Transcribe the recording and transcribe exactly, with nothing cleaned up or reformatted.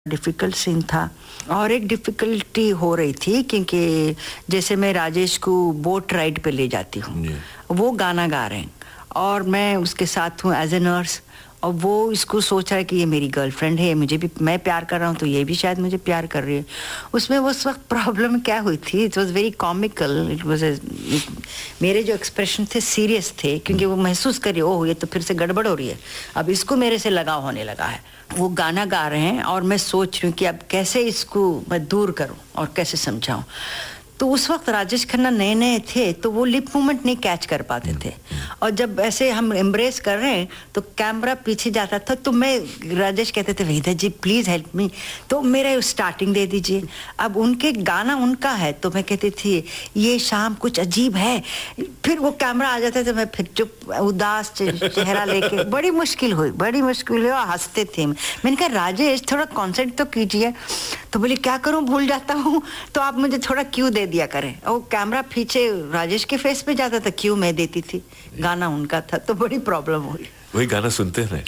Difficult scene था और एक डिफ़िकल्टी हो रही थी क्योंकि जैसे मैं राजेश को बोट राइड पे ले जाती हूँ, वो गाना गा रहे हैं और मैं उसके साथ हूँ एज ए नर्स और वो इसको सोच रहा है कि ये मेरी गर्लफ्रेंड है, मुझे भी मैं प्यार कर रहा हूँ तो ये भी शायद मुझे प्यार कर रही है। उसमें उस वक्त प्रॉब्लम क्या हुई थी, it was very comical, it was मेरे जो एक्सप्रेशन थे सीरियस थे क्योंकि वो महसूस कर रही ओह ये तो फिर से गड़बड़ हो रही है, अब इसको मेरे से लगाव होने लगा है। वो गाना गा रहे हैं और मैं सोच रही हूँ कि अब कैसे इसको मैं दूर करूँ और कैसे समझाऊँ। तो उस वक्त राजेश खन्ना नए नए थे तो वो लिप मूवमेंट नहीं कैच कर पाते थे और जब ऐसे हम एम्ब्रेस कर रहे हैं तो कैमरा पीछे जाता था तो मैं राजेश कहते थे वेदा जी प्लीज़ हेल्प मी, तो मेरा स्टार्टिंग दे दीजिए। अब उनके गाना उनका है तो मैं कहती थी ये शाम कुछ अजीब है, फिर वो कैमरा आ जाता था मैं फिर चुप उदास चेहरा लेके बड़ी मुश्किल हुई बड़ी मुश्किल हुई और हंसते थे। मैंने कहा राजेश थोड़ा कॉन्सेंट्रेट तो कीजिए, तो बोले क्या करूं भूल जाता हूं, तो आप मुझे थोड़ा क्यों दे दिया करें। और कैमरा पीछे राजेश के फेस पे जाता था, क्यों मैं देती थी, गाना उनका था तो बड़ी प्रॉब्लम हुई। वही गाना सुनते हैं।